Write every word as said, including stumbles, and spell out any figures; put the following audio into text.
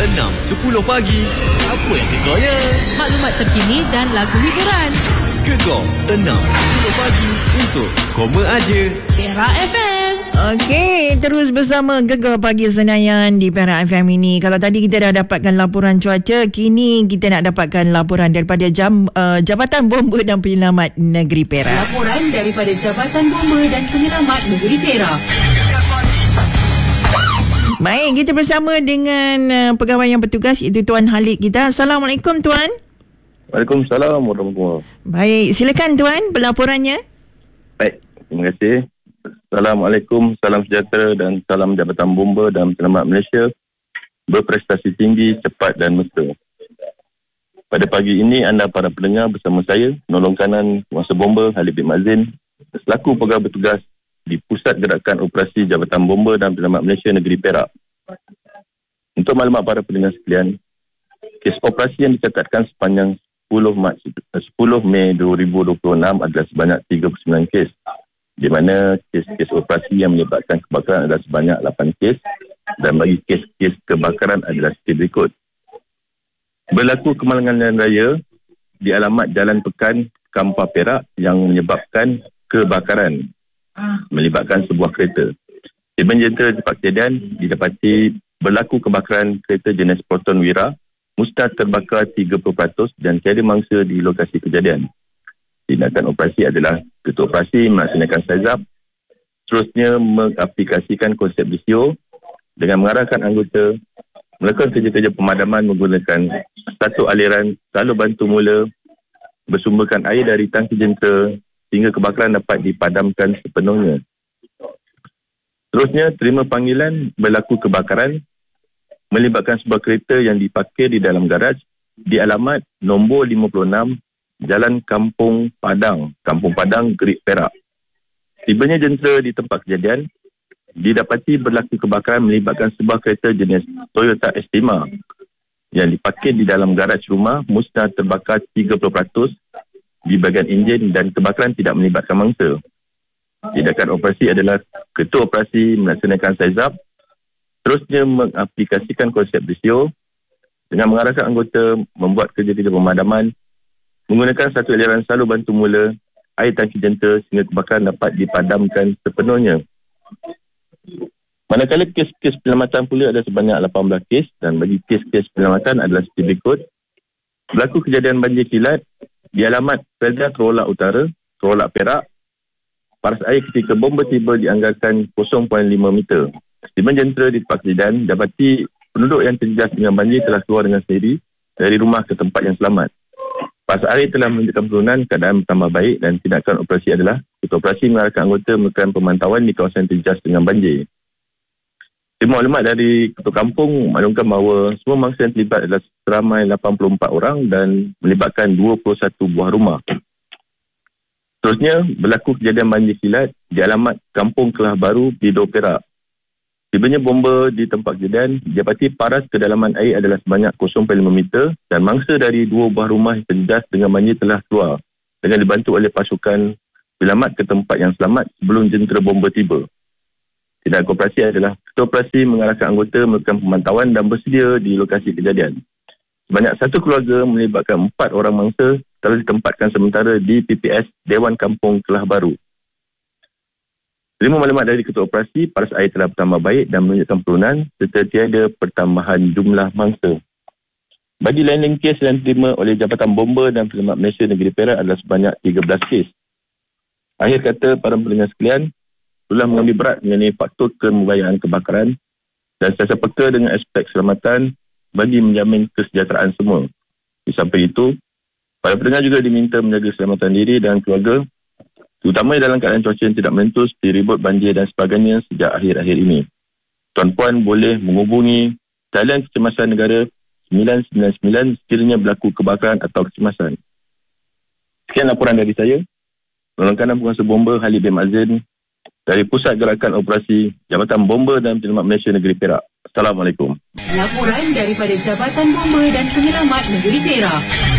enam sepuluh pagi. Apa yang gegarnya? Maklumat terkini dan lagu hiburan. Gegar enam sepuluh pagi untuk Koma Aja Perak F M. Okey, terus bersama Gegar Pagi Senayan di Perak F M ini. Kalau tadi kita dah dapatkan laporan cuaca, kini kita nak dapatkan laporan daripada jam, uh, Jabatan Bomba dan Penyelamat Negeri Perak. Laporan daripada Jabatan Bomba dan Penyelamat Negeri Perak. Baik, kita bersama dengan uh, pegawai yang bertugas, iaitu Tuan Halik kita. Assalamualaikum Tuan. Waalaikumsalam warahmatullahi wabarakatuh. Baik, silakan Tuan pelaporannya. Baik, terima kasih. Assalamualaikum, salam sejahtera dan salam Jabatan Bomba dan Penyelamat Malaysia berprestasi tinggi, cepat dan mesra. Pada pagi ini anda para pendengar bersama saya, penolong kanan Kuasa Bomba Halik bin Mazin, selaku pegawai bertugas di Pusat Gerakan Operasi Jabatan Bomba dan Penyelamat Malaysia Negeri Perak. Untuk maklumat para pendengar sekalian, kes operasi yang dicatatkan sepanjang sepuluh Mei dua ribu dua puluh enam adalah sebanyak tiga puluh sembilan kes, di mana kes-kes operasi yang menyebabkan kebakaran adalah sebanyak lapan kes dan bagi kes-kes kebakaran adalah seperti berikut. Berlaku kemalangan jalan raya di alamat Jalan Pekan, Kampar Perak yang menyebabkan kebakaran melibatkan sebuah kereta. Tiba jentera di tempat kejadian didapati berlaku kebakaran kereta jenis Proton Wira, musnah terbakar tiga puluh peratus dan tiada mangsa di lokasi kejadian. Tindakan operasi adalah ketua operasi melaksanakan sizap, terusnya mengaplikasikan konsep D C O dengan mengarahkan anggota melakukan kerja-kerja pemadaman menggunakan satu aliran salur bantu mula bersumberkan air dari tangki jentera sehingga kebakaran dapat dipadamkan sepenuhnya. Terusnya terima panggilan berlaku kebakaran melibatkan sebuah kereta yang diparkir di dalam garaj di alamat nombor lima puluh enam Jalan Kampung Padang, Kampung Padang, Gerik Perak. Tibanya jentera di tempat kejadian, didapati berlaku kebakaran melibatkan sebuah kereta jenis Toyota Estima yang diparkir di dalam garaj rumah, musnah terbakar tiga puluh peratus di bahagian enjin dan kebakaran tidak melibatkan mangsa. Tindakan operasi adalah ketua operasi melaksanakan sizap, terusnya mengaplikasikan konsep D C O dengan mengarahkan anggota membuat kerja-kerja pemadaman menggunakan satu aliran salur bantu mula air tangki jentera sehingga kebakaran dapat dipadamkan sepenuhnya. Manakala kes-kes penyelamatan pula ada sebanyak lapan belas kes dan bagi kes-kes penyelamatan adalah seperti berikut. Berlaku kejadian banjir kilat di alamat Felda Terolak Utara, Terolak Perak. Paras air ketika bomba tiba dianggarkan kosong perpuluhan lima meter. Tiba jentera di tempat kejadian dapati penduduk yang terjejas dengan banjir telah keluar dengan sendiri dari rumah ke tempat yang selamat. Paras air telah menunjukkan penurunan, keadaan bertambah baik dan tindakan operasi adalah ketua operasi mengarahkan anggota melakukan pemantauan di kawasan terjejas dengan banjir. Terima maklumat dari ketua kampung maklumkan bahawa semua mangsa yang terlibat adalah seramai lapan puluh empat orang dan melibatkan dua puluh satu buah rumah. Terusnya, berlaku kejadian banjir kilat di alamat Kampung Kelah Baru, Bido Perak. Tibanya bomba di tempat kejadian, didapati paras kedalaman air adalah sebanyak kosong perpuluhan lima meter dan mangsa dari dua buah rumah yang terjejas dengan banjir telah keluar dengan dibantu oleh pasukan penyelamat ke tempat yang selamat sebelum jentera bomba tiba. Tindakan operasi adalah ketua operasi mengarahkan anggota melakukan pemantauan dan bersedia di lokasi kejadian. Sebanyak satu keluarga melibatkan empat orang mangsa telah ditempatkan sementara di P P S Dewan Kampung Kelah Baru. Terima maklumat dari ketua operasi, paras air telah bertambah baik dan menunjukkan penurunan serta tiada pertambahan jumlah mangsa. Bagi lain-lain kes yang diterima oleh Jabatan Bomba dan Penyelamat Malaysia Negeri Perak adalah sebanyak tiga belas kes. Akhir kata para pendengar sekalian, telah mengambil berat mengenai faktor kemubayaan kebakaran dan sentiasa peka dengan aspek keselamatan bagi menjamin kesejahteraan semua. Di samping itu, para pendengar juga diminta menjaga keselamatan diri dan keluarga, terutama dalam keadaan cuaca yang tidak menentu seperti ribut banjir dan sebagainya sejak akhir-akhir ini. Tuan-puan boleh menghubungi talian kecemasan negara sembilan sembilan sembilan sekiranya berlaku kebakaran atau kecemasan. Sekian laporan dari saya, penolong kanan Penguasa Bomba Halik bin Mazin dari Pusat Gerakan Operasi Jabatan Bomba dan Penyelamat Malaysia Negeri Perak. Assalamualaikum. Laporan daripada Jabatan Bomba dan Penyelamat Negeri Perak.